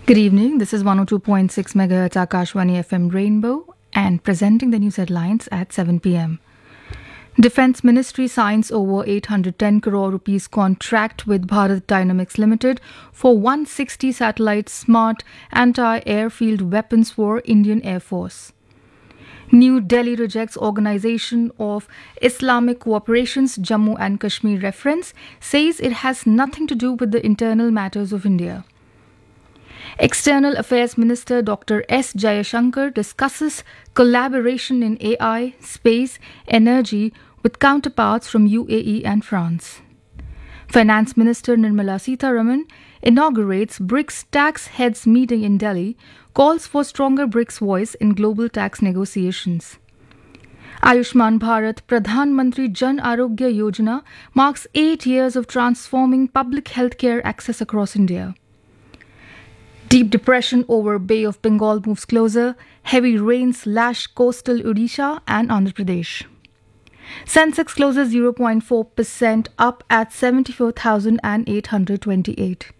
Good evening. This is 102.6 MHz Akashwani FM Rainbow and presenting the news headlines at 7 p.m. Defence Ministry signs over 810 crore rupees contract with Bharat Dynamics Limited for 160 satellite smart anti-airfield weapons for Indian Air Force. New Delhi rejects Organisation of Islamic Cooperation's Jammu and Kashmir reference, says it has nothing to do with the internal matters of India. External Affairs Minister Dr. S. Jayashankar discusses collaboration in AI, space, energy with counterparts from UAE and France. Finance Minister Nirmala Sitharaman inaugurates BRICS tax heads meeting in Delhi, calls for stronger BRICS voice in global tax negotiations. Ayushman Bharat Pradhan Mantri Jan Arogya Yojana marks 8 years of transforming public healthcare access across India. Deep depression over Bay of Bengal moves closer. Heavy rains lash coastal Odisha and Andhra Pradesh. Sensex closes 0.4% up at 74,828.